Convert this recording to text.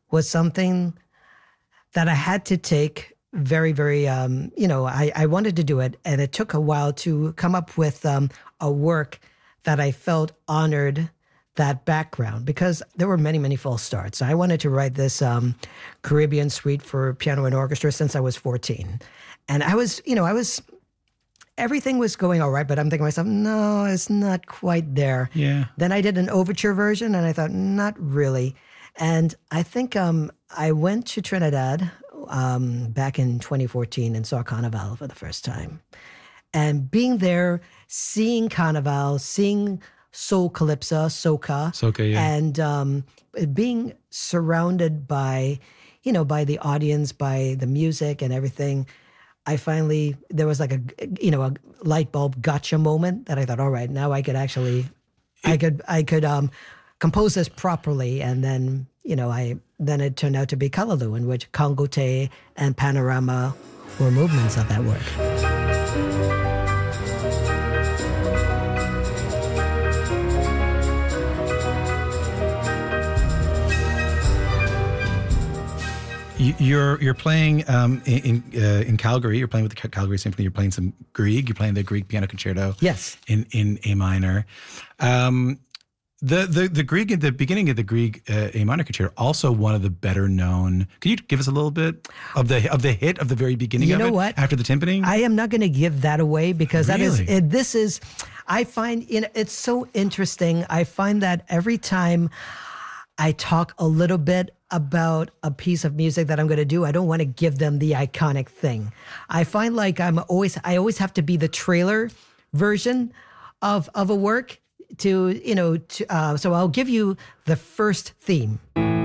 was something that I had to take very, very, I wanted to do it. And it took a while to come up with a work that I felt honored that background, because there were many, many false starts. I wanted to write this Caribbean suite for piano and orchestra since I was 14. And everything was going all right, but I'm thinking to myself, no, it's not quite there. Yeah. Then I did an overture version and I thought, not really. And I think I went to Trinidad back in 2014 and saw Carnival for the first time. And being there, seeing Carnival, seeing Soul Calypso, Soca, yeah. and being surrounded by the audience, by the music and everything, there was like a light bulb gotcha moment that I thought, all right, now I could actually, I could compose this properly. And then, then it turned out to be Callaloo, in which Congo Te and Panorama were movements of that work. You're playing in Calgary. You're playing with the Calgary Symphony. You're playing some Grieg. You're playing the Grieg Piano Concerto. Yes, in A minor. The Grieg at the beginning of the Grieg A minor Concerto, also one of the better known. Can you give us a little bit of the hit of the very beginning? You know of it, what? After the timpani? I am not going to give that away, because Really? this is. I find it's so interesting. I find that every time I talk a little bit about a piece of music that I'm going to do, I don't want to give them the iconic thing. I find like I always have to be the trailer version of a work so I'll give you the first theme.